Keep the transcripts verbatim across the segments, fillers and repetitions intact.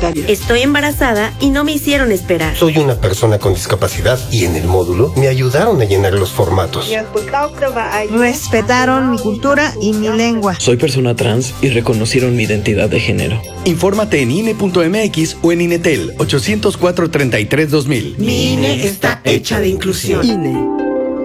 universitaria. Estoy embarazada y no me hicieron esperar. Soy una persona con discapacidad y en el módulo me ayudaron a llenar los formatos. Respetaron mi cultura y mi lengua. Soy persona trans y reconocieron mi identidad de género. Infórmate en I N E punto M X o en INETEL ochocientos cuatro, treinta y tres, dos mil. Mi I N E está hecha de inclusión. I N E.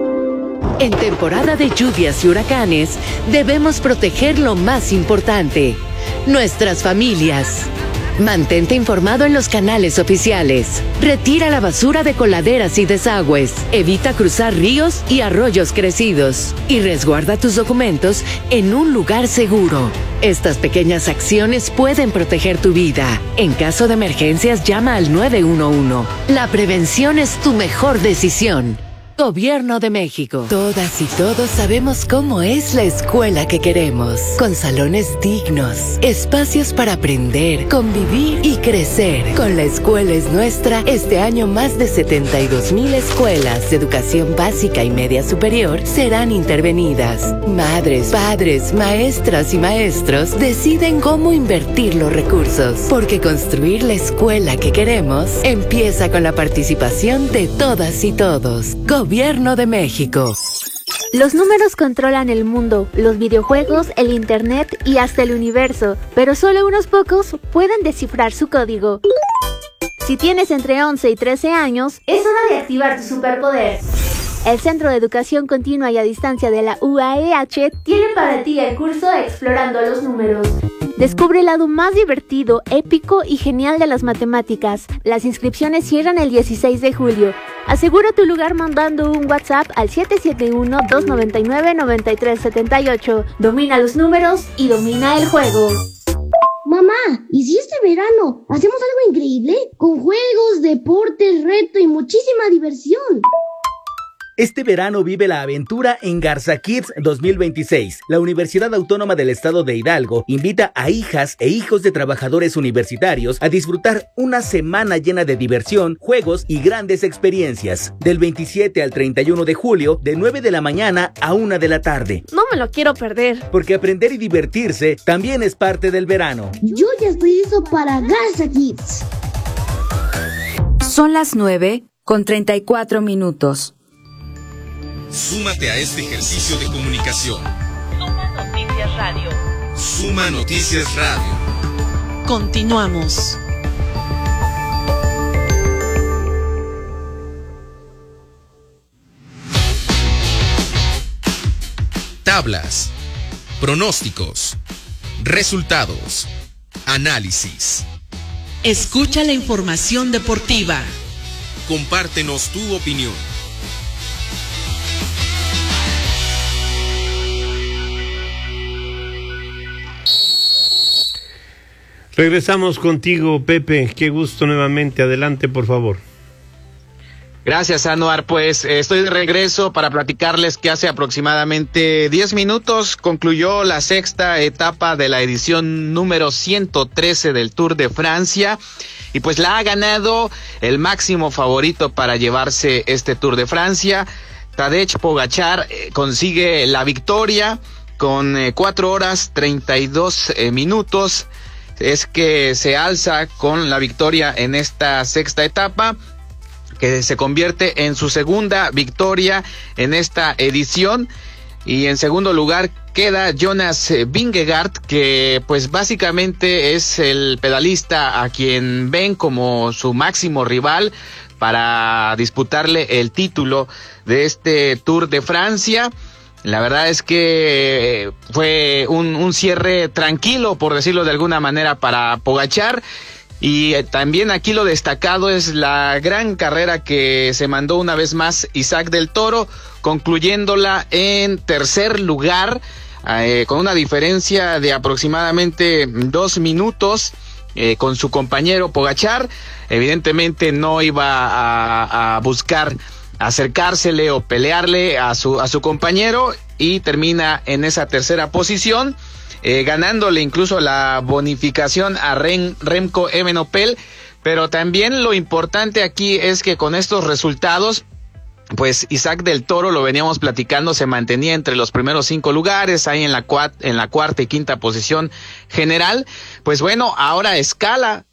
En temporada de lluvias y huracanes, debemos proteger lo más importante, nuestras familias. Mantente informado en los canales oficiales. Retira la basura de coladeras y desagües. Evita cruzar ríos y arroyos crecidos. Y resguarda tus documentos en un lugar seguro. Estas pequeñas acciones pueden proteger tu vida. En caso de emergencias, llama al nueve uno uno. La prevención es tu mejor decisión. Gobierno de México. Todas y todos sabemos cómo es la escuela que queremos. Con salones dignos, espacios para aprender, convivir y crecer. Con La Escuela es Nuestra, este año más de setenta y dos mil escuelas de educación básica y media superior serán intervenidas. Madres, padres, maestras y maestros deciden cómo invertir los recursos. Porque construir la escuela que queremos empieza con la participación de todas y todos. Gobierno de México. Los números controlan el mundo, los videojuegos, el internet y hasta el universo, pero solo unos pocos pueden descifrar su código. Si tienes entre once y trece años, es hora de activar tu superpoder. El Centro de Educación Continua y a Distancia de la U A E H tiene para ti el curso Explorando los Números. Descubre el lado más divertido, épico y genial de las matemáticas. Las inscripciones cierran el dieciséis de julio. Asegura tu lugar mandando un WhatsApp al siete siete uno, dos nueve nueve, nueve tres siete ocho. Domina los números y domina el juego. Mamá, ¿y si este verano hacemos algo increíble? Con juegos, deportes, reto y muchísima diversión. Este verano vive la aventura en Garza Kids dos mil veintiséis. La Universidad Autónoma del Estado de Hidalgo invita a hijas e hijos de trabajadores universitarios a disfrutar una semana llena de diversión, juegos y grandes experiencias. Del veintisiete al treinta y uno de julio, de nueve de la mañana a una de la tarde. No me lo quiero perder. Porque aprender y divertirse también es parte del verano. Yo ya estoy listo para Garza Kids. Son las nueve con treinta y cuatro minutos. Súmate a este ejercicio de comunicación. Suma Noticias Radio. Suma Noticias Radio. Continuamos. Tablas, pronósticos, resultados, análisis. Escucha la información deportiva. Compártenos tu opinión. Regresamos contigo, Pepe. Qué gusto nuevamente. Adelante, por favor. Gracias, Anuar. Pues eh, estoy de regreso para platicarles que hace aproximadamente diez minutos concluyó la sexta etapa de la edición número ciento trece del Tour de Francia. Y pues la ha ganado el máximo favorito para llevarse este Tour de Francia. Tadej Pogačar eh, consigue la victoria con eh, cuatro horas treinta y dos eh, minutos. Es que se alza con la victoria en esta sexta etapa, que se convierte en su segunda victoria en esta edición. Y en segundo lugar queda Jonas Vingegaard, que pues básicamente es el pedalista a quien ven como su máximo rival para disputarle el título de este Tour de Francia. La verdad es que fue un, un cierre tranquilo, por decirlo de alguna manera, para Pogačar. Y también aquí lo destacado es la gran carrera que se mandó una vez más Isaac del Toro, concluyéndola en tercer lugar, eh, con una diferencia de aproximadamente dos minutos eh, con su compañero Pogačar. Evidentemente no iba a, a buscar acercársele o pelearle a su a su compañero, y termina en esa tercera posición, eh, ganándole incluso la bonificación a Rem, Remco Evenepoel. Pero también lo importante aquí es que con estos resultados, pues Isaac del Toro, lo veníamos platicando, se mantenía entre los primeros cinco lugares, ahí en la, cuat, en la cuarta y quinta posición general. Pues bueno, ahora escala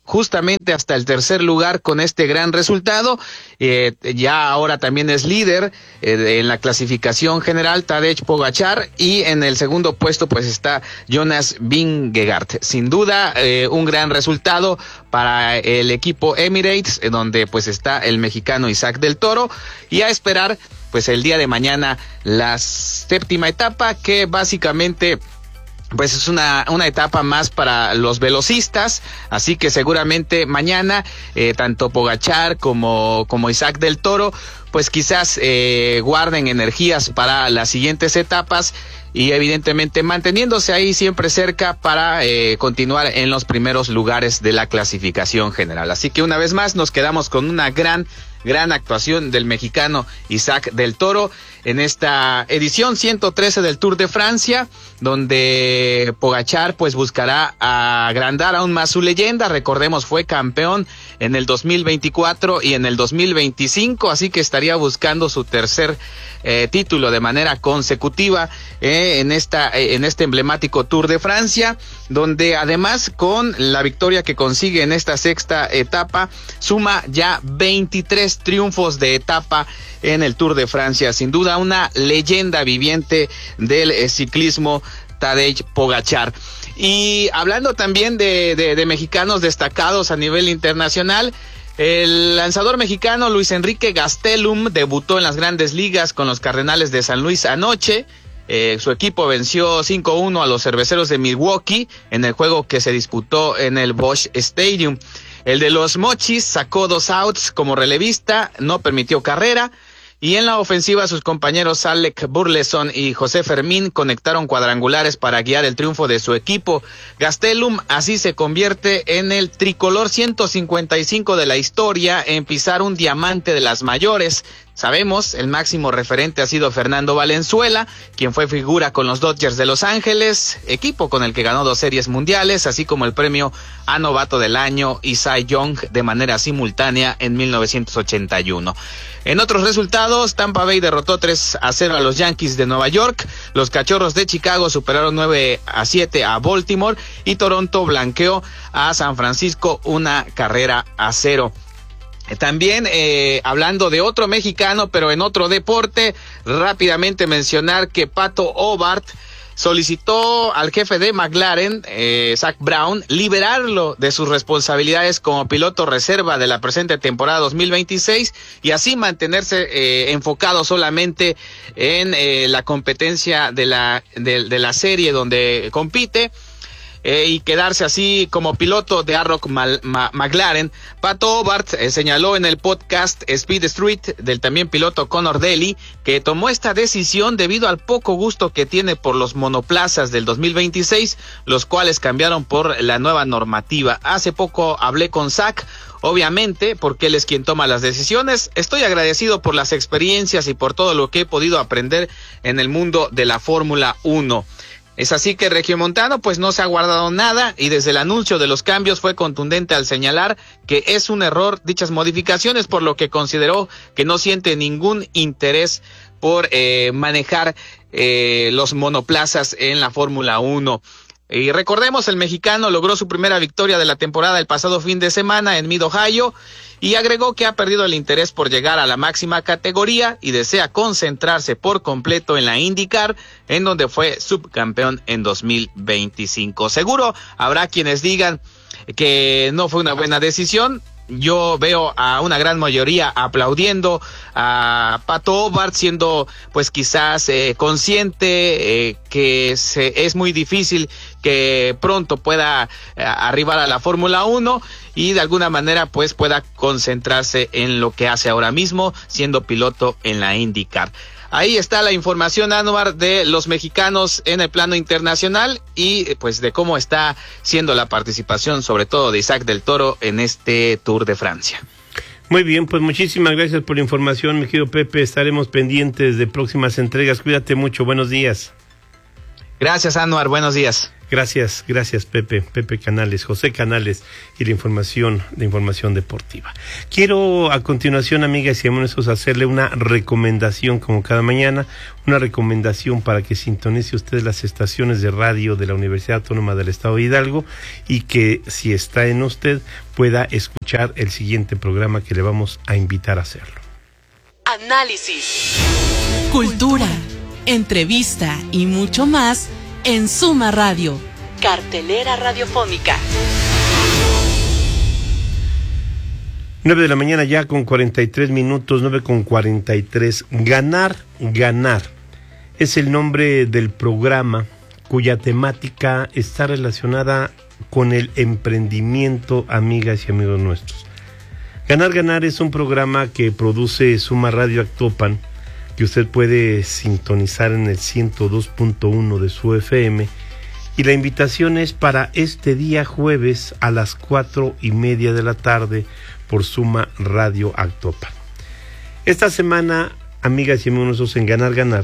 justamente hasta el tercer lugar con este gran resultado. Eh, ya ahora también es líder eh, en la clasificación general Tadej Pogačar, y en el segundo puesto pues está Jonas Vingegaard. Sin duda eh, un gran resultado para el equipo Emirates, eh, donde pues está el mexicano Isaac del Toro, y a esperar pues el día de mañana la séptima etapa, que básicamente pues es una, una etapa más para los velocistas, así que seguramente mañana eh, tanto Pogačar como, como Isaac del Toro pues quizás eh, guarden energías para las siguientes etapas, y evidentemente manteniéndose ahí siempre cerca para eh, continuar en los primeros lugares de la clasificación general. Así que una vez más nos quedamos con una gran gran actuación del mexicano Isaac del Toro en esta edición ciento trece del Tour de Francia, donde Pogačar pues buscará agrandar aún más su leyenda. Recordemos, fue campeón en el dos mil veinticuatro y en el dos mil veinticinco, así que estaría buscando su tercer eh, título de manera consecutiva eh, en esta eh, en este emblemático Tour de Francia, donde además con la victoria que consigue en esta sexta etapa suma ya veintitrés triunfos de etapa en el Tour de Francia. Sin duda una leyenda viviente del eh, ciclismo, Tadej Pogačar. Y hablando también de, de, de mexicanos destacados a nivel internacional, el lanzador mexicano Luis Enrique Gastelum debutó en las Grandes Ligas con los Cardenales de San Luis anoche. Eh, su equipo venció cinco uno a los Cerveceros de Milwaukee en el juego que se disputó en el Bosch Stadium. El de los Mochis sacó dos outs como relevista, no permitió carrera, y en la ofensiva sus compañeros Alec Burleson y José Fermín conectaron cuadrangulares para guiar el triunfo de su equipo. Gastelum así se convierte en el tricolor ciento cincuenta y cinco de la historia en pisar un diamante de las mayores. Sabemos, el máximo referente ha sido Fernando Valenzuela, quien fue figura con los Dodgers de Los Ángeles, equipo con el que ganó dos series mundiales, así como el premio a novato del año y Cy Young de manera simultánea en mil novecientos ochenta y uno. En otros resultados, Tampa Bay derrotó tres a cero a los Yankees de Nueva York, los Cachorros de Chicago superaron nueve a siete a Baltimore, y Toronto blanqueó a San Francisco una carrera a cero. También eh, hablando de otro mexicano, pero en otro deporte, rápidamente mencionar que Pato O'Ward solicitó al jefe de McLaren, eh, Zach Brown, liberarlo de sus responsabilidades como piloto reserva de la presente temporada dos mil veintiséis y así mantenerse eh, enfocado solamente en eh, la competencia de la, de, de la serie donde compite. Eh, y quedarse así como piloto de Arrow Mal, Ma, McLaren. Pato O'Ward eh, señaló en el podcast Speed Street del también piloto Conor Daly que tomó esta decisión debido al poco gusto que tiene por los monoplazas del dos mil veintiséis, los cuales cambiaron por la nueva normativa. Hace poco hablé con Zach, obviamente, porque él es quien toma las decisiones. Estoy agradecido por las experiencias y por todo lo que he podido aprender en el mundo de la Fórmula uno. Es así que Regiomontano pues no se ha guardado nada y desde el anuncio de los cambios fue contundente al señalar que es un error dichas modificaciones, por lo que consideró que no siente ningún interés por eh, manejar eh, los monoplazas en la Fórmula uno. Y recordemos, el mexicano logró su primera victoria de la temporada el pasado fin de semana en Mid Ohio y agregó que ha perdido el interés por llegar a la máxima categoría y desea concentrarse por completo en la IndyCar, en donde fue subcampeón en dos mil veinticinco. Seguro habrá quienes digan que no fue una buena decisión. Yo veo a una gran mayoría aplaudiendo a Pato O'Ward, siendo pues quizás eh, consciente eh, que se, es muy difícil que pronto pueda eh, arribar a la Fórmula uno y de alguna manera pues pueda concentrarse en lo que hace ahora mismo, siendo piloto en la IndyCar. Ahí está la información, Anuar, de los mexicanos en el plano internacional y pues de cómo está siendo la participación, sobre todo de Isaac del Toro, en este Tour de Francia. Muy bien, pues muchísimas gracias por la información, mi querido Pepe. Estaremos pendientes de próximas entregas. Cuídate mucho, buenos días. Gracias, Anuar, buenos días. Gracias, gracias Pepe, Pepe Canales, José Canales y la información, la información deportiva. Quiero a continuación, amigas y amigos, hacerle una recomendación como cada mañana, una recomendación para que sintonice usted las estaciones de radio de la Universidad Autónoma del Estado de Hidalgo y que si está en usted pueda escuchar el siguiente programa que le vamos a invitar a hacerlo. Análisis, cultura, entrevista y mucho más en Suma Radio, cartelera radiofónica. nueve de la mañana ya con cuarenta y tres minutos, nueve con cuarenta y tres. Ganar, ganar. Es el nombre del programa cuya temática está relacionada con el emprendimiento, amigas y amigos nuestros. Ganar, ganar es un programa que produce Suma Radio Actopan, que usted puede sintonizar en el ciento dos punto uno de su F M, y la invitación es para este día jueves a las cuatro y media de la tarde por Suma Radio Actopan. Esta semana, amigas y amigos nuestros, en Ganar, Ganar,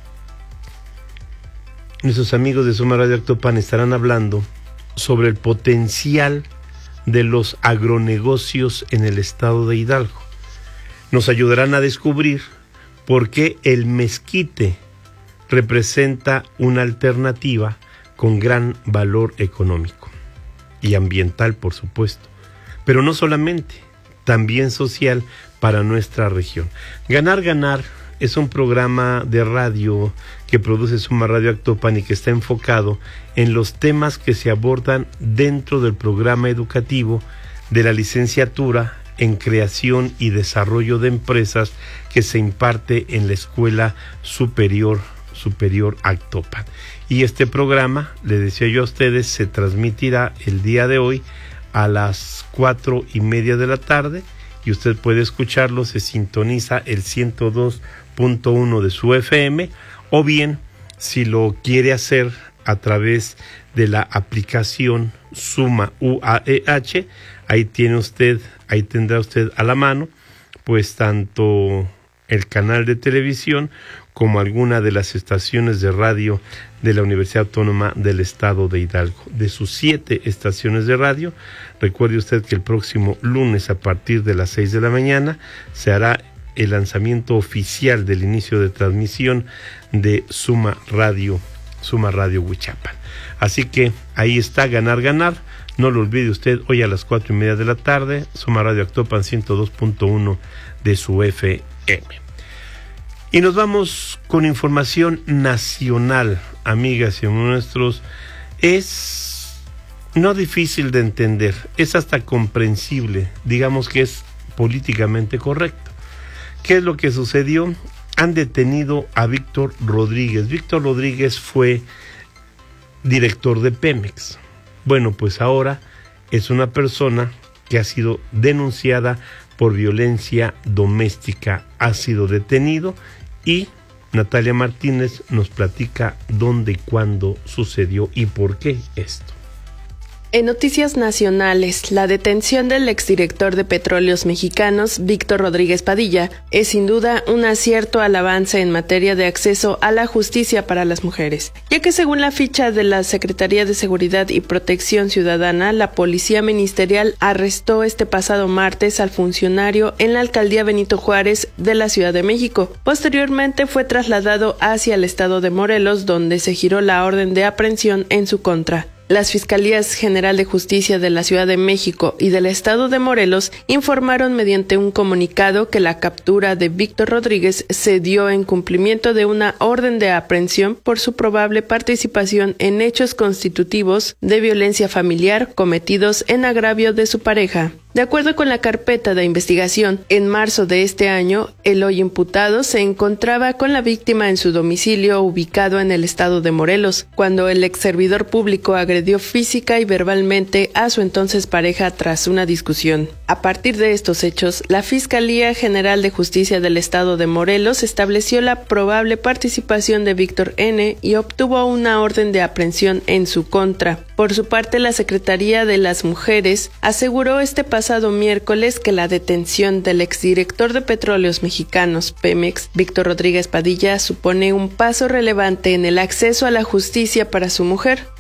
nuestros amigos de Suma Radio Actopan estarán hablando sobre el potencial de los agronegocios en el estado de Hidalgo. Nos ayudarán a descubrir por qué el mezquite representa una alternativa con gran valor económico y ambiental, por supuesto, pero no solamente, también social para nuestra región. Ganar, ganar es un programa de radio que produce Suma Radio Actopan y que está enfocado en los temas que se abordan dentro del programa educativo de la licenciatura en creación y desarrollo de empresas que se imparte en la Escuela Superior Superior Actopan. Y este programa, le decía yo a ustedes, se transmitirá el día de hoy a las cuatro y media de la tarde y usted puede escucharlo, se sintoniza el ciento dos punto uno de su F M, o bien si lo quiere hacer a través de la aplicación Suma U A E H, ahí tiene usted, ahí tendrá usted a la mano, pues tanto el canal de televisión como alguna de las estaciones de radio de la Universidad Autónoma del Estado de Hidalgo. De sus siete estaciones de radio, recuerde usted que el próximo lunes a partir de las seis de la mañana se hará el lanzamiento oficial del inicio de transmisión de Suma Radio, Suma Radio Huichapan. Así que ahí está, ganar, ganar. No lo olvide usted, hoy a las cuatro y media de la tarde, Suma Radio Actopan ciento dos punto uno de su F M. Y nos vamos con información nacional, amigas y amigos nuestros. Es no difícil de entender, es hasta comprensible, digamos que es políticamente correcto. ¿Qué es lo que sucedió? Han detenido a Víctor Rodríguez. Víctor Rodríguez fue director de Pemex. Bueno, pues ahora es una persona que ha sido denunciada por violencia doméstica. Ha sido detenido y Natalia Martínez nos platica dónde y cuándo sucedió y por qué esto. En noticias nacionales, la detención del exdirector de Petróleos Mexicanos, Víctor Rodríguez Padilla, es sin duda un acierto al avance en materia de acceso a la justicia para las mujeres, ya que según la ficha de la Secretaría de Seguridad y Protección Ciudadana, la Policía Ministerial arrestó este pasado martes al funcionario en la Alcaldía Benito Juárez de la Ciudad de México. Posteriormente fue trasladado hacia el estado de Morelos, donde se giró la orden de aprehensión en su contra. Las Fiscalías General de Justicia de la Ciudad de México y del Estado de Morelos informaron mediante un comunicado que la captura de Víctor Rodríguez se dio en cumplimiento de una orden de aprehensión por su probable participación en hechos constitutivos de violencia familiar cometidos en agravio de su pareja. De acuerdo con la carpeta de investigación, en marzo de este año, el hoy imputado se encontraba con la víctima en su domicilio ubicado en el estado de Morelos, cuando el ex servidor público agredió física y verbalmente a su entonces pareja tras una discusión. A partir de estos hechos, la Fiscalía General de Justicia del estado de Morelos estableció la probable participación de Víctor N. y obtuvo una orden de aprehensión en su contra. Por su parte, la Secretaría de las Mujeres aseguró este pasado miércoles que la detención del exdirector de Petróleos Mexicanos, Pemex, Víctor Rodríguez Padilla, supone un paso relevante en el acceso a la justicia para su mujer.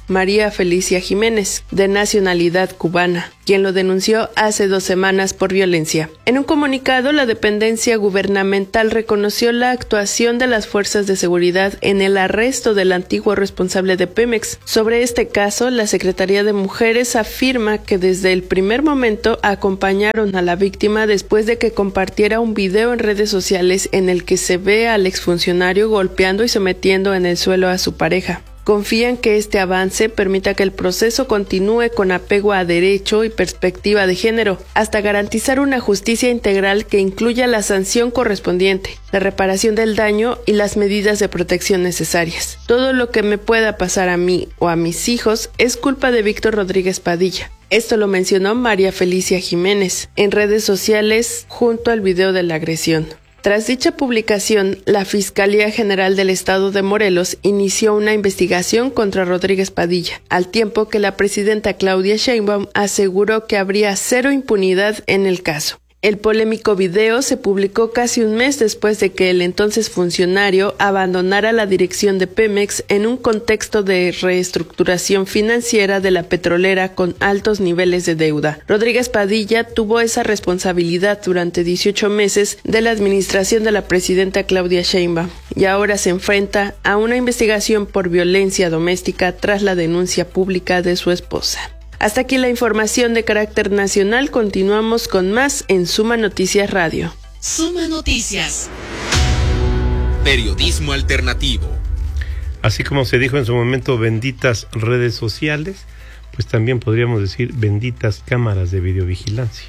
María Felicia Jiménez, de nacionalidad cubana, quien lo denunció hace dos semanas por violencia. En un comunicado, la dependencia gubernamental reconoció la actuación de las fuerzas de seguridad en el arresto del antiguo responsable de Pemex. Sobre este caso, la Secretaría de Mujeres afirma que desde el primer momento acompañaron a la víctima después de que compartiera un video en redes sociales en el que se ve al exfuncionario golpeando y sometiendo en el suelo a su pareja. Confían que este avance permita que el proceso continúe con apego a derecho y perspectiva de género, hasta garantizar una justicia integral que incluya la sanción correspondiente, la reparación del daño y las medidas de protección necesarias. Todo lo que me pueda pasar a mí o a mis hijos es culpa de Víctor Rodríguez Padilla. Esto lo mencionó María Felicia Jiménez en redes sociales junto al video de la agresión. Tras dicha publicación, la Fiscalía General del Estado de Morelos inició una investigación contra Rodríguez Padilla, al tiempo que la presidenta Claudia Sheinbaum aseguró que habría cero impunidad en el caso. El polémico video se publicó casi un mes después de que el entonces funcionario abandonara la dirección de Pemex en un contexto de reestructuración financiera de la petrolera con altos niveles de deuda. Rodríguez Padilla tuvo esa responsabilidad durante dieciocho meses de la administración de la presidenta Claudia Sheinbaum y ahora se enfrenta a una investigación por violencia doméstica tras la denuncia pública de su esposa. Hasta aquí la información de carácter nacional. Continuamos con más en Suma Noticias Radio. Suma Noticias. Periodismo alternativo. Así como se dijo en su momento, benditas redes sociales, pues también podríamos decir benditas cámaras de videovigilancia.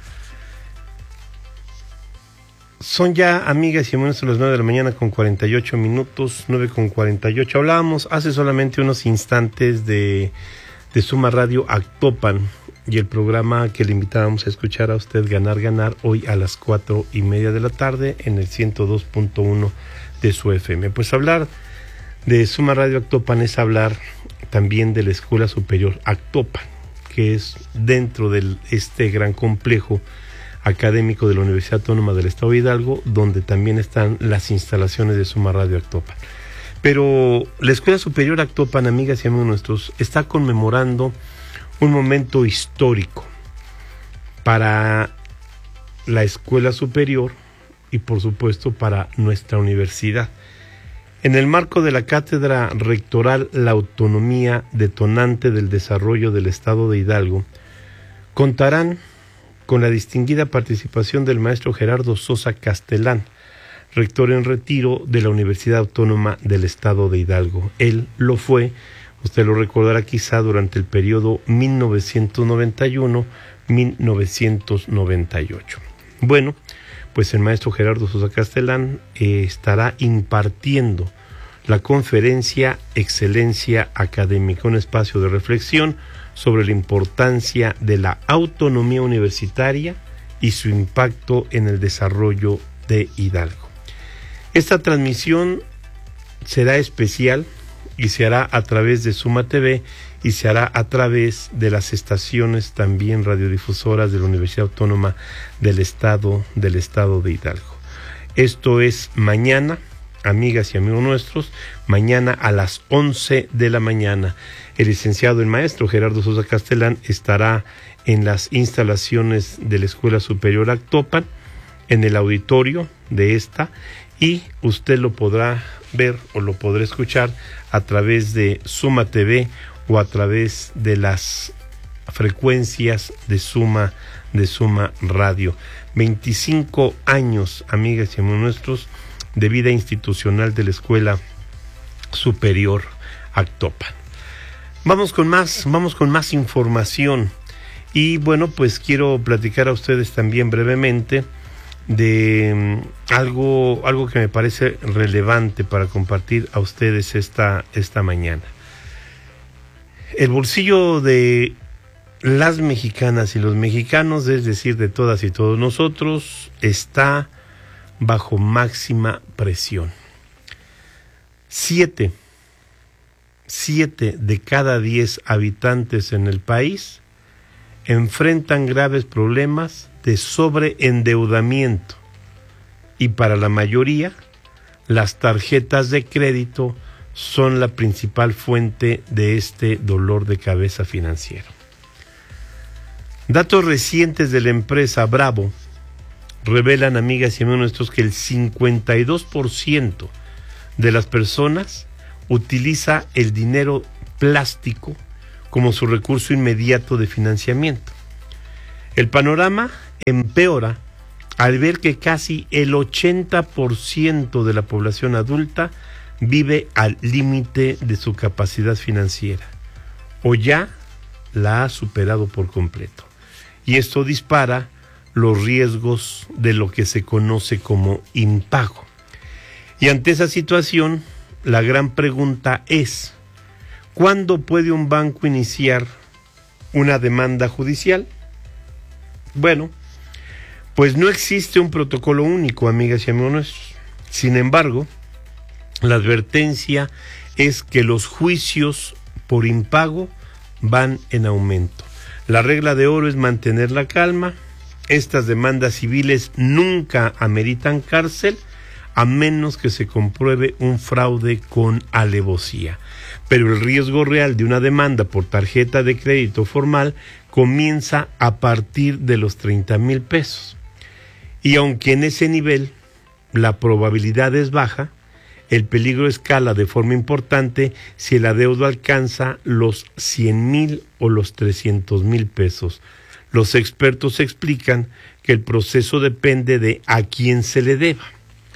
Son ya, amigas y amigos, las nueve de la mañana con cuarenta y ocho minutos, nueve con cuarenta y ocho. Hablábamos hace solamente unos instantes de... de Suma Radio Actopan y el programa que le invitábamos a escuchar a usted, Ganar Ganar, hoy a las cuatro y media de la tarde en el ciento dos punto uno de su F M. Pues hablar de Suma Radio Actopan es hablar también de la Escuela Superior Actopan, que es dentro de este gran complejo académico de la Universidad Autónoma del Estado de Hidalgo, donde también están las instalaciones de Suma Radio Actopan. Pero la Escuela Superior Actopan, amigas y amigos nuestros, está conmemorando un momento histórico para la Escuela Superior y, por supuesto, para nuestra universidad. En el marco de la Cátedra Rectoral La Autonomía Detonante del Desarrollo del Estado de Hidalgo, contarán con la distinguida participación del maestro Gerardo Sosa Castelán, rector en retiro de la Universidad Autónoma del Estado de Hidalgo. Él lo fue, usted lo recordará quizá, durante el periodo mil novecientos noventa y uno a mil novecientos noventa y ocho. Bueno, pues el maestro Gerardo Sosa Castelán eh, estará impartiendo la conferencia Excelencia Académica, un espacio de reflexión sobre la importancia de la autonomía universitaria y su impacto en el desarrollo de Hidalgo. Esta transmisión será especial y se hará a través de Suma T V y se hará a través de las estaciones también radiodifusoras de la Universidad Autónoma del Estado del Estado de Hidalgo. Esto es mañana, amigas y amigos nuestros, mañana a las once de la mañana. El licenciado, el maestro Gerardo Sosa Castelán estará en las instalaciones de la Escuela Superior Actopan, en el auditorio de esta, y usted lo podrá ver o lo podrá escuchar a través de Suma T V o a través de las frecuencias de Suma, de Suma Radio. veinticinco años, amigas y amigos nuestros, de vida institucional de la Escuela Superior Actopan. Vamos con más, vamos con más información. Y bueno, pues quiero platicar a ustedes también brevemente de um, algo algo que me parece relevante para compartir a ustedes esta esta mañana. El bolsillo de las mexicanas y los mexicanos, es decir, de todas y todos nosotros, está bajo máxima presión. Siete, siete de cada diez habitantes en el país enfrentan graves problemas de sobreendeudamiento y para la mayoría las tarjetas de crédito son la principal fuente de este dolor de cabeza financiero. Datos recientes de la empresa Bravo revelan, amigas y amigos nuestros, que el cincuenta y dos por ciento de las personas utiliza el dinero plástico como su recurso inmediato de financiamiento. El panorama empeora al ver que casi el ochenta por ciento de la población adulta vive al límite de su capacidad financiera o ya la ha superado por completo. Y esto dispara los riesgos de lo que se conoce como impago. Y ante esa situación, la gran pregunta es, ¿cuándo puede un banco iniciar una demanda judicial? Bueno, pues no existe un protocolo único, amigas y amigos. Sin embargo, la advertencia es que los juicios por impago van en aumento. La regla de oro es mantener la calma. Estas demandas civiles nunca ameritan cárcel a menos que se compruebe un fraude con alevosía. Pero el riesgo real de una demanda por tarjeta de crédito formal comienza a partir de los treinta mil pesos. Y aunque en ese nivel la probabilidad es baja, el peligro escala de forma importante si el adeudo alcanza los cien mil o los trescientos mil pesos. Los expertos explican que el proceso depende de a quién se le deba.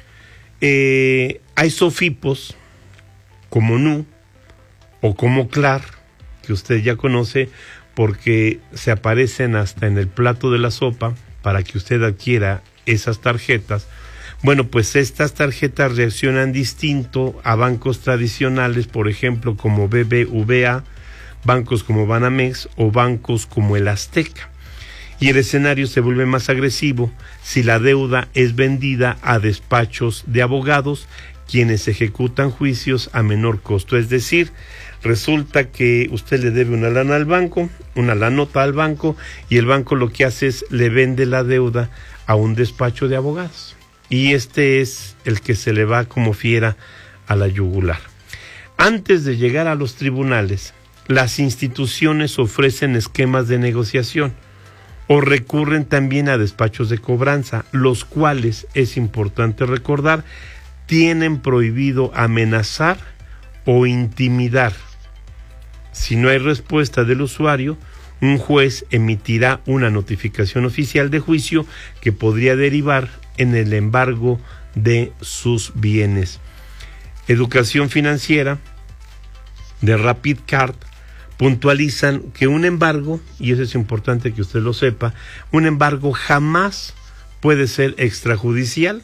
Eh, hay sofipos como N U o como Clar, que usted ya conoce porque se aparecen hasta en el plato de la sopa para que usted adquiera esas tarjetas. Bueno, pues estas tarjetas reaccionan distinto a bancos tradicionales, por ejemplo, como B B V A, bancos como Banamex o bancos como el Azteca. Y el escenario se vuelve más agresivo si la deuda es vendida a despachos de abogados, quienes ejecutan juicios a menor costo. Es decir, resulta que usted le debe una lana al banco, una lanota al banco, y el banco lo que hace es le vende la deuda a un despacho de abogados. Y este es el que se le va como fiera a la yugular. Antes de llegar a los tribunales, las instituciones ofrecen esquemas de negociación o recurren también a despachos de cobranza, los cuales, es importante recordar, tienen prohibido amenazar o intimidar. Si no hay respuesta del usuario, un juez emitirá una notificación oficial de juicio que podría derivar en el embargo de sus bienes. Educación Financiera de Rapid Card puntualizan que un embargo, y eso es importante que usted lo sepa, un embargo jamás puede ser extrajudicial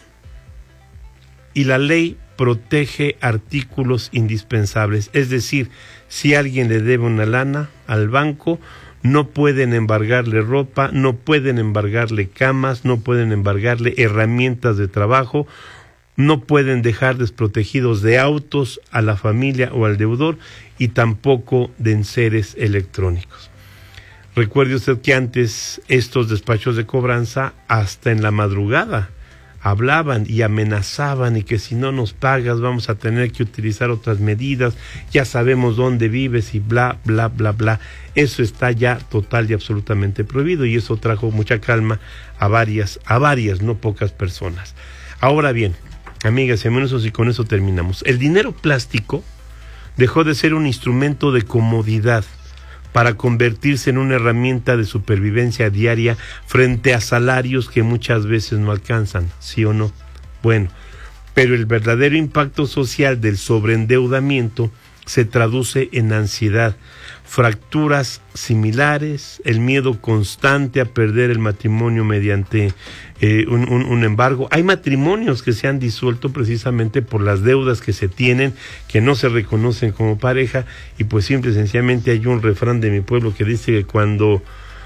y la ley protege artículos indispensables. Es decir, si alguien le debe una lana al banco, no pueden embargarle ropa, no pueden embargarle camas, no pueden embargarle herramientas de trabajo, no pueden dejar desprotegidos de autos a la familia o al deudor y tampoco de enseres electrónicos. Recuerde usted que antes estos despachos de cobranza hasta en la madrugada hablaban y amenazaban y que si no nos pagas vamos a tener que utilizar otras medidas, ya sabemos dónde vives y bla, bla, bla, bla. Eso está ya total y absolutamente prohibido y eso trajo mucha calma a varias, a varias, no pocas personas. Ahora bien, amigas y amigos, y con eso terminamos. El dinero plástico dejó de ser un instrumento de comodidad para convertirse en una herramienta de supervivencia diaria frente a salarios que muchas veces no alcanzan, ¿sí o no? Bueno, pero el verdadero impacto social del sobreendeudamiento se traduce en ansiedad, fracturas similares, el miedo constante a perder el matrimonio mediante eh, un, un, un embargo. Hay matrimonios que se han disuelto precisamente por las deudas que se tienen, que no se reconocen como pareja, y pues simple y sencillamente hay un refrán de mi pueblo que dice que cuando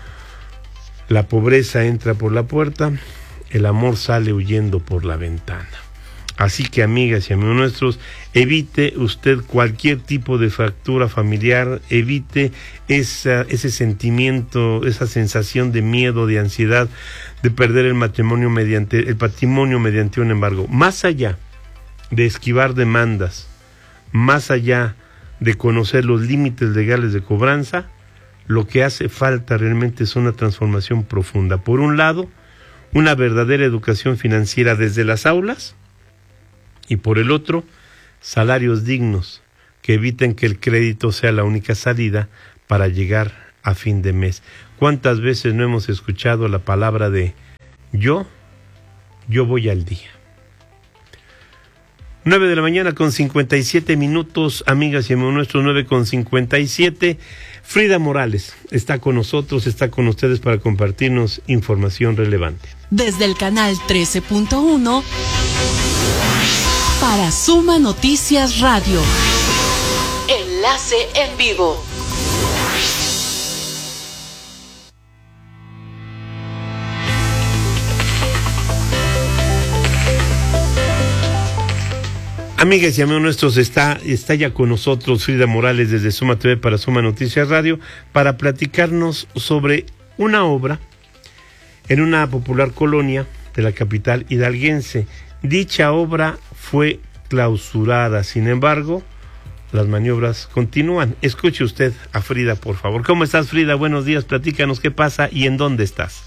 la pobreza entra por la puerta, el amor sale huyendo por la ventana. Así que, amigas y amigos nuestros, evite usted cualquier tipo de fractura familiar, evite esa, ese sentimiento, esa sensación de miedo, de ansiedad, de perder el matrimonio mediante, el patrimonio mediante un embargo. Más allá de esquivar demandas, más allá de conocer los límites legales de cobranza, lo que hace falta realmente es una transformación profunda. Por un lado, una verdadera educación financiera desde las aulas, y por el otro, salarios dignos que eviten que el crédito sea la única salida para llegar a fin de mes. ¿Cuántas veces no hemos escuchado la palabra de yo, yo voy al día? nueve de la mañana con cincuenta y siete minutos, amigas y amigos nuestros, nueve con cincuenta y siete. Frida Morales está con nosotros, está con ustedes para compartirnos información relevante. Desde el canal trece punto uno para Suma Noticias Radio. Enlace en vivo. Amigas y amigos nuestros, está, está ya con nosotros Frida Morales desde Suma T V para Suma Noticias Radio para platicarnos sobre una obra en una popular colonia de la capital hidalguense. Dicha obra fue clausurada, sin embargo, las maniobras continúan. Escuche usted a Frida, por favor. ¿Cómo estás, Frida? Buenos días, platícanos qué pasa y en dónde estás.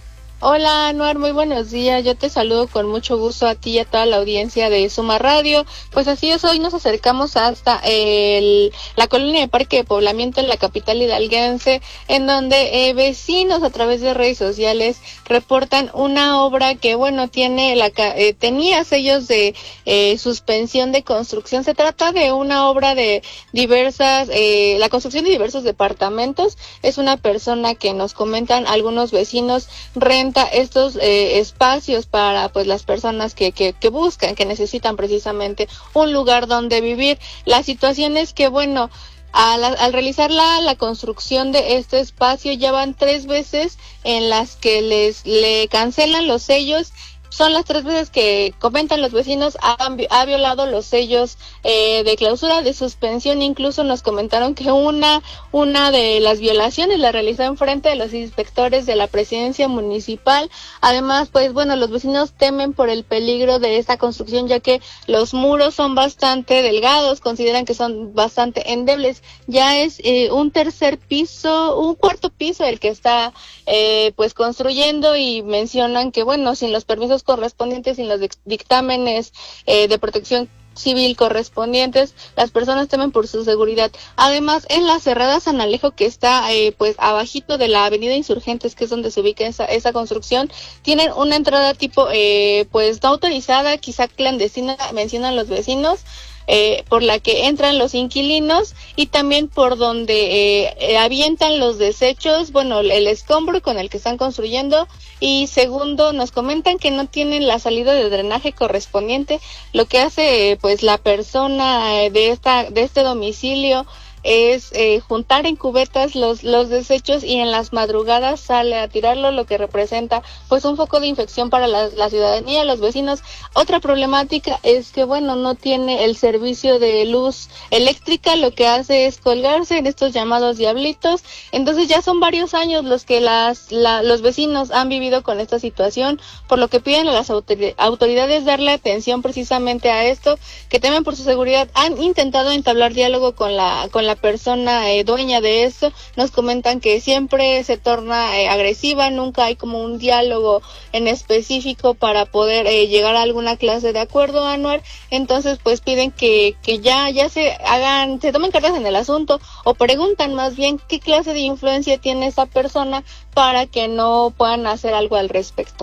Hola, Anuar, muy buenos días. Yo te saludo con mucho gusto a ti y a toda la audiencia de Suma Radio. Pues así es, hoy nos acercamos hasta el, la colonia de Parque de Poblamiento en la capital hidalguense, en donde eh, vecinos a través de redes sociales reportan una obra que, bueno, tiene la eh, tenía sellos de eh, suspensión de construcción. Se trata de una obra de diversas, eh, la construcción de diversos departamentos. Es una persona que nos comentan algunos vecinos renta estos eh, espacios para pues las personas que, que, que buscan, que necesitan precisamente un lugar donde vivir. La situación es que, bueno, al, al realizar la, la construcción de este espacio ya van tres veces en las que les le cancelan los sellos. Son las tres veces que comentan los vecinos, han, ha violado los sellos eh, de clausura, de suspensión. Incluso nos comentaron que una una de las violaciones la realizó en frente de los inspectores de la presidencia municipal. Además, pues bueno, los vecinos temen por el peligro de esta construcción, ya que los muros son bastante delgados, consideran que son bastante endebles. Ya es eh, un tercer piso, un cuarto piso el que está eh, pues construyendo, y mencionan que, bueno, sin los permisos correspondientes, sin los dictámenes eh, de protección civil correspondientes, las personas temen por su seguridad. Además, en la cerrada San Alejo, que está eh, pues abajito de la avenida Insurgentes, que es donde se ubica esa, esa construcción, tienen una entrada tipo eh, pues no autorizada, quizá clandestina, mencionan los vecinos, Eh, por la que entran los inquilinos, y también por donde eh, eh, avientan los desechos, bueno, el escombro con el que están construyendo. Y segundo, nos comentan que no tienen la salida de drenaje correspondiente, lo que hace eh, pues la persona eh, de esta de este domicilio es eh, juntar en cubetas los los desechos, y en las madrugadas sale a tirarlo, lo que representa pues un foco de infección para la, la ciudadanía, los vecinos. Otra problemática es que, bueno, no tiene el servicio de luz eléctrica, lo que hace es colgarse en estos llamados diablitos. Entonces ya son varios años los que las la, los vecinos han vivido con esta situación, por lo que piden a las autoridades darle atención precisamente a esto, que temen por su seguridad. Han intentado entablar diálogo con la con la la persona eh, dueña de esto. Nos comentan que siempre se torna eh, agresiva, nunca hay como un diálogo en específico para poder eh, llegar a alguna clase de acuerdo, Anuar. Entonces pues piden que, que ya, ya se hagan, se tomen cartas en el asunto, o preguntan más bien qué clase de influencia tiene esa persona para que no puedan hacer algo al respecto.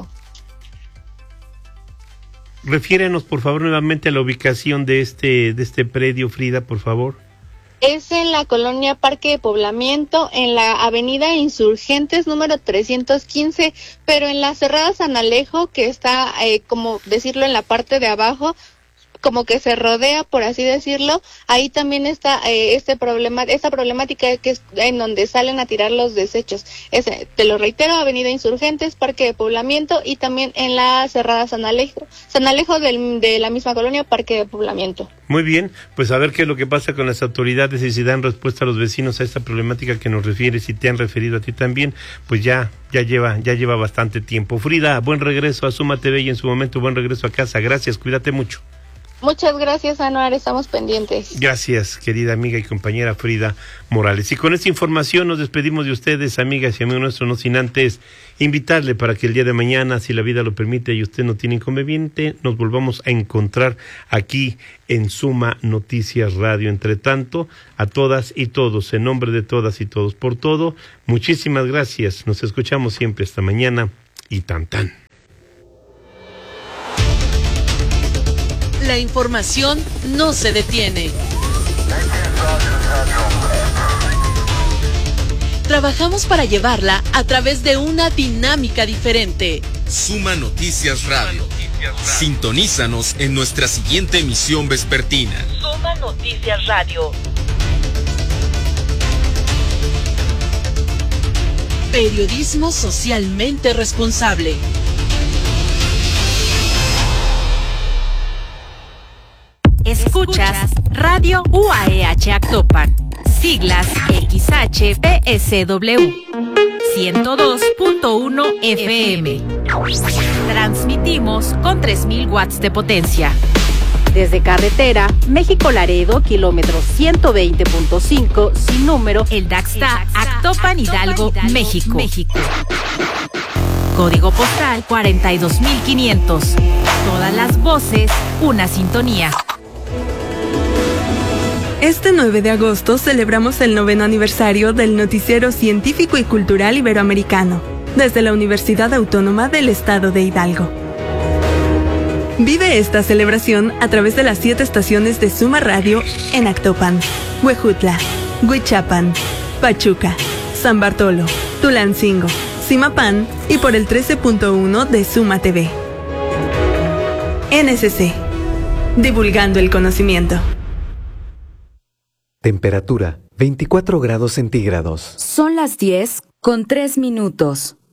Refiérenos por favor nuevamente a la ubicación de este, de este predio, Frida, por favor. Es en la colonia Parque de Poblamiento, en la avenida Insurgentes número trescientos quince, pero en la cerrada San Alejo, que está, eh, como decirlo, en la parte de abajo, como que se rodea, por así decirlo. Ahí también está eh, este problema, esta problemática que es en donde salen a tirar los desechos. Es, te lo reitero, avenida Insurgentes, Parque de Poblamiento, y también en la cerrada San Alejo, San Alejo del, de la misma colonia, Parque de Poblamiento. Muy bien, pues a ver qué es lo que pasa con las autoridades y si dan respuesta a los vecinos a esta problemática que nos refieres, si te han referido a ti también, pues ya ya lleva ya lleva bastante tiempo. Frida, buen regreso a Suma T V y en su momento buen regreso a casa. Gracias, cuídate mucho. Muchas gracias, Anuar, estamos pendientes. Gracias, querida amiga y compañera Frida Morales. Y con esta información nos despedimos de ustedes, amigas y amigos nuestros, no sin antes invitarle para que el día de mañana, si la vida lo permite y usted no tiene inconveniente, nos volvamos a encontrar aquí en Suma Noticias Radio. Entre tanto, a todas y todos, en nombre de todas y todos, por todo, muchísimas gracias. Nos escuchamos siempre esta mañana y tan tan. La información no se detiene. Trabajamos para llevarla a través de una dinámica diferente. Suma Noticias Radio. Sintonízanos en nuestra siguiente emisión vespertina. Suma Noticias Radio. Periodismo socialmente responsable. Escuchas Radio U A E H Actopan, siglas X H P S W, ciento dos punto uno F M. Transmitimos con tres mil watts de potencia. Desde carretera, México-Laredo, kilómetro ciento veinte punto cinco, sin número, el Daxta, Actopan, Hidalgo, México. México. Código postal cuarenta y dos mil quinientos. Todas las voces, una sintonía. Este nueve de agosto celebramos el noveno aniversario del Noticiero Científico y Cultural Iberoamericano, desde la Universidad Autónoma del Estado de Hidalgo. Vive esta celebración a través de las siete estaciones de Suma Radio en Actopan, Huejutla, Huichapan, Pachuca, San Bartolo, Tulancingo, Zimapán y por el trece punto uno de Suma T V. N S C, divulgando el conocimiento. Temperatura veinticuatro grados centígrados. Son las diez con tres minutos.